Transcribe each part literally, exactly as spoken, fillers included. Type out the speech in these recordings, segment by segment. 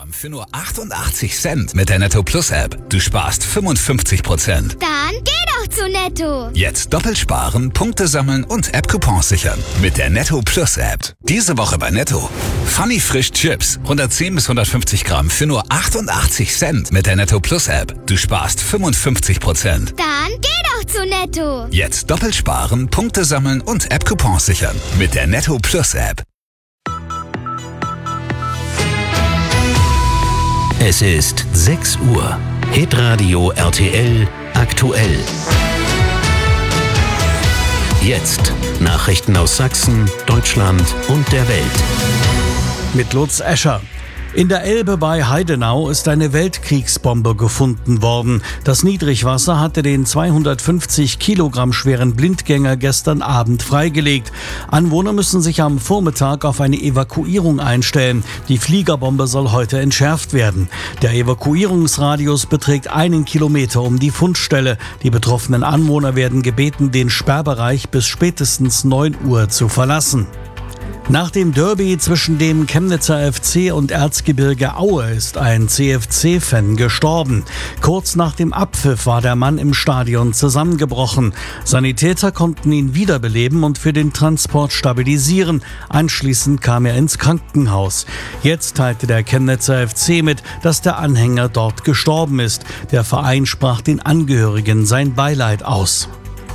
Gramm für nur achtundachtzig Cent mit der Netto Plus App. Du sparst fünfundfünfzig Prozent. Dann geh doch zu Netto. Jetzt doppelt sparen, Punkte sammeln und App-Coupons sichern mit der Netto Plus App. Diese Woche bei Netto. Funny Frisch Chips, hundertzehn bis hundertfünfzig Gramm für nur achtundachtzig Cent mit der Netto Plus App. Du sparst fünfundfünfzig Prozent. Dann geh doch zu Netto. Jetzt doppelt sparen, Punkte sammeln und App-Coupons sichern mit der Netto Plus App. Es ist sechs Uhr. Hitradio R T L aktuell. Jetzt Nachrichten aus Sachsen, Deutschland und der Welt. Mit Lutz Escher. In der Elbe bei Heidenau ist eine Weltkriegsbombe gefunden worden. Das Niedrigwasser hatte den zweihundertfünfzig Kilogramm schweren Blindgänger gestern Abend freigelegt. Anwohner müssen sich am Vormittag auf eine Evakuierung einstellen. Die Fliegerbombe soll heute entschärft werden. Der Evakuierungsradius beträgt einen Kilometer um die Fundstelle. Die betroffenen Anwohner werden gebeten, den Sperrbereich bis spätestens neun Uhr zu verlassen. Nach dem Derby zwischen dem Chemnitzer F C und Erzgebirge Aue ist ein C F C-Fan gestorben. Kurz nach dem Abpfiff war der Mann im Stadion zusammengebrochen. Sanitäter konnten ihn wiederbeleben und für den Transport stabilisieren. Anschließend kam er ins Krankenhaus. Jetzt teilte der Chemnitzer F C mit, dass der Anhänger dort gestorben ist. Der Verein sprach den Angehörigen sein Beileid aus.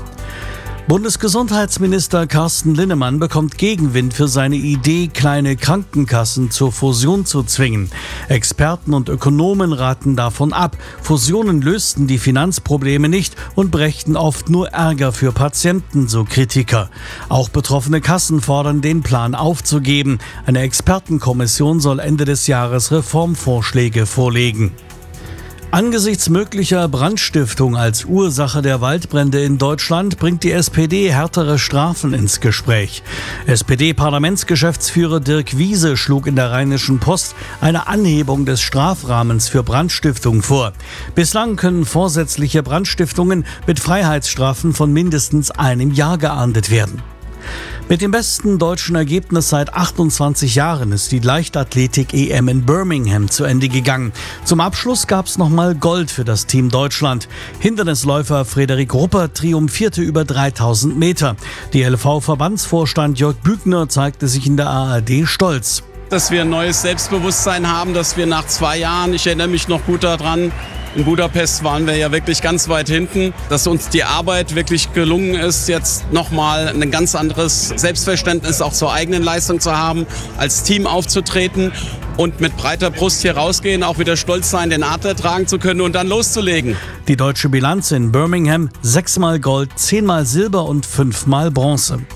Bundesgesundheitsminister Carsten Linnemann bekommt Gegenwind für seine Idee, kleine Krankenkassen zur Fusion zu zwingen. Experten und Ökonomen raten davon ab. Fusionen lösten die Finanzprobleme nicht und brächten oft nur Ärger für Patienten, so Kritiker. Auch betroffene Kassen fordern, den Plan aufzugeben. Eine Expertenkommission soll Ende des Jahres Reformvorschläge vorlegen. Angesichts möglicher Brandstiftung als Ursache der Waldbrände in Deutschland bringt die S P D härtere Strafen ins Gespräch. S P D-Parlamentsgeschäftsführer Dirk Wiese schlug in der Rheinischen Post eine Anhebung des Strafrahmens für Brandstiftung vor. Bislang können vorsätzliche Brandstiftungen mit Freiheitsstrafen von mindestens einem Jahr geahndet werden. Mit dem besten deutschen Ergebnis seit achtundzwanzig Jahren ist die Leichtathletik-E M in Birmingham zu Ende gegangen. Zum Abschluss gab es nochmal Gold für das Team Deutschland. Hindernisläufer Frederik Ruppert triumphierte über dreitausend Meter. Die L V-Verbandsvorstand Jörg Bügner zeigte sich in der A R D stolz. Dass wir ein neues Selbstbewusstsein haben, dass wir nach zwei Jahren, ich erinnere mich noch gut daran, in Budapest waren wir ja wirklich ganz weit hinten, dass uns die Arbeit wirklich gelungen ist, jetzt nochmal ein ganz anderes Selbstverständnis auch zur eigenen Leistung zu haben, als Team aufzutreten und mit breiter Brust hier rausgehen, auch wieder stolz sein, den Adler tragen zu können und dann loszulegen. Die deutsche Bilanz in Birmingham: sechsmal Gold, zehnmal Silber und fünfmal Bronze. Und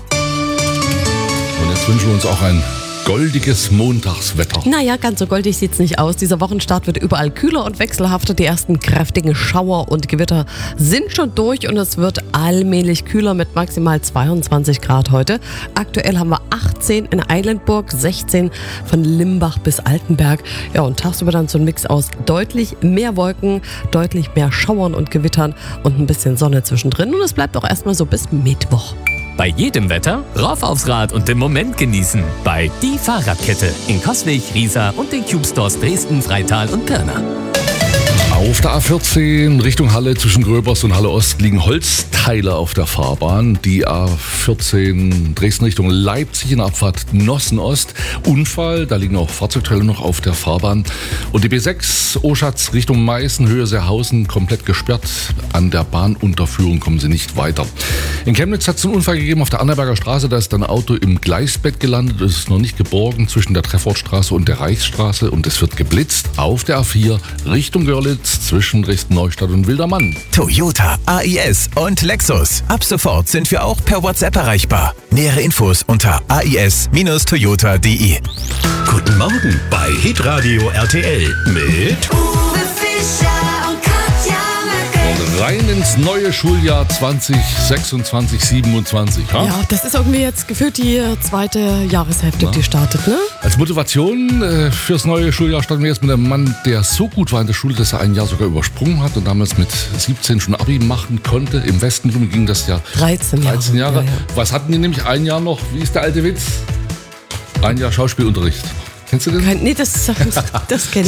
jetzt wünschen wir uns auch ein goldiges Montagswetter. Naja, ganz so goldig sieht es nicht aus. Dieser Wochenstart wird überall kühler und wechselhafter. Die ersten kräftigen Schauer und Gewitter sind schon durch und es wird allmählich kühler mit maximal zweiundzwanzig Grad heute. Aktuell haben wir achtzehn in Eilenburg, sechzehn von Limbach bis Altenberg. Ja, und tagsüber dann so ein Mix aus deutlich mehr Wolken, deutlich mehr Schauern und Gewittern und ein bisschen Sonne zwischendrin. Und es bleibt auch erstmal so bis Mittwoch. Bei jedem Wetter rauf aufs Rad und den Moment genießen. Bei Die Fahrradkette in Coswig, Riesa und den Cube Stores Dresden, Freital und Pirna. Auf der A vierzehn Richtung Halle zwischen Gröbers und Halle Ost liegen Holzteile auf der Fahrbahn. Die A vierzehn Dresden Richtung Leipzig in der Abfahrt Nossen Ost. Unfall, da liegen auch Fahrzeugteile noch auf der Fahrbahn. Und die B sechs Oschatz Richtung Meißen, Höhe Seehausen, komplett gesperrt. An der Bahnunterführung kommen sie nicht weiter. In Chemnitz hat es einen Unfall gegeben auf der Annaberger Straße. Da ist ein Auto im Gleisbett gelandet. Es ist noch nicht geborgen zwischen der Treffortstraße und der Reichsstraße. Und es wird geblitzt auf der A vier Richtung Görlitz zwischen Dresden-Neustadt und Wildermann. Toyota, A I S und Lexus. Ab sofort sind wir auch per WhatsApp erreichbar. Nähere Infos unter a i s Bindestrich toyota punkt d e. Guten Morgen bei Hitradio R T L mit Uwe Fischer und Katja Möcke. Rein ins neue Schuljahr zwanzig sechsundzwanzig siebenundzwanzig. Ha? Ja, das ist irgendwie jetzt gefühlt die zweite Jahreshälfte, Na? die startet, ne? Als Motivation äh, fürs neue Schuljahr standen wir jetzt mit einem Mann, der so gut war in der Schule, dass er ein Jahr sogar übersprungen hat und damals mit siebzehn schon Abi machen konnte. Im Westen ging das ja dreizehn Jahre. dreizehn Jahre. Ja, ja. Was hatten die nämlich? Ein Jahr noch, wie ist der alte Witz? Ein Jahr Schauspielunterricht. Kennst du den? Kein, nee, das, das, das kenne ich.